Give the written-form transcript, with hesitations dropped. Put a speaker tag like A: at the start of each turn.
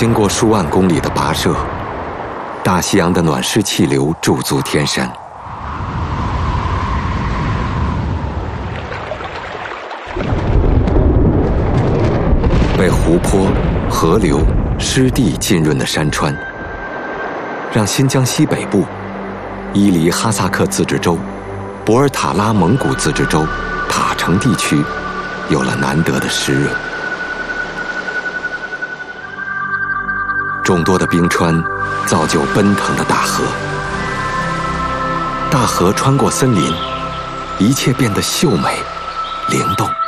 A: 经过数万公里的跋涉，大西洋的暖湿气流驻足天山。被湖泊、河流、湿地浸润的山川，让新疆西北部、伊犁哈萨克自治州、博尔塔拉蒙古自治州、塔城地区有了难得的湿润。众多的冰川造就奔腾的大河，大河穿过森林，一切变得秀美、灵动。